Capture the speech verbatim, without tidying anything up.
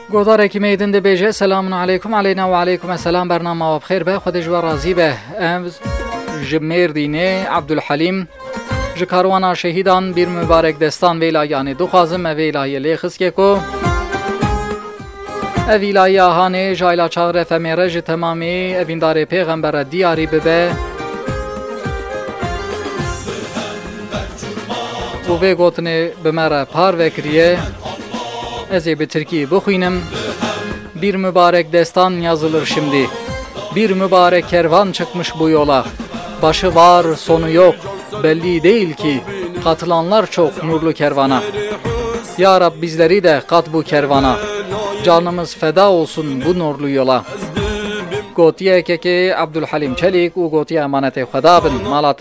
گودار اکیمیدن ده بیجه سلام علیکم علینا و علیکم السلام برنامه و بخیر به خودش و راضی به امز جمیر دینه عبدالحلیم جکاروانا شهیدان بیر مبارک دستان ویلایان دو خازم ویلای لیخس که کو ویلای آهانه جایلا چاغر فمیره ج تمامی اویندار پیغمبر دیاری ببه و وی گوتنه بمره پار وکریه ازی به ترکی بخوینم. Bir mübarek destan yazılır şimdi. Bir mübarek kervan çıkmış bu yola. Başı var, sonu yok. Belli değil ki. Katılanlar çok nurlu kervana. Ya Rab bizleri de kat bu kervana. Canımız feda olsun bu nurlu yola. Gotiye keke Abdülhalim Çelik u gotiye emanete Xeda bin Malat